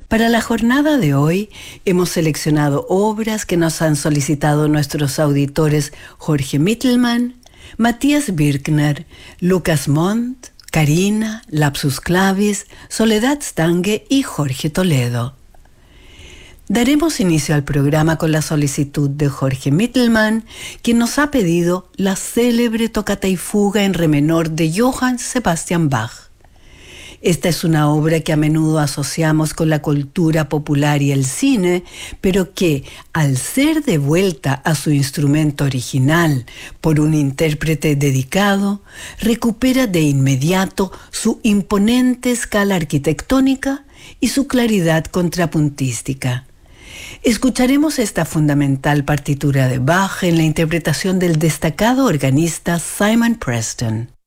Para la jornada de hoy hemos seleccionado obras que nos han solicitado nuestros auditores Jorge Mittelman, Matías Birkner, Lucas Montt, Karina, Lapsus Clavis, Soledad Stange y Jorge Toledo. Daremos inicio al programa con la solicitud de Jorge Mittelman, quien nos ha pedido la célebre tocata y fuga en re menor de Johann Sebastian Bach. Esta es una obra que a menudo asociamos con la cultura popular y el cine, pero que, al ser devuelta a su instrumento original por un intérprete dedicado, recupera de inmediato su imponente escala arquitectónica y su claridad contrapuntística. Escucharemos esta fundamental partitura de Bach en la interpretación del destacado organista Simon Preston.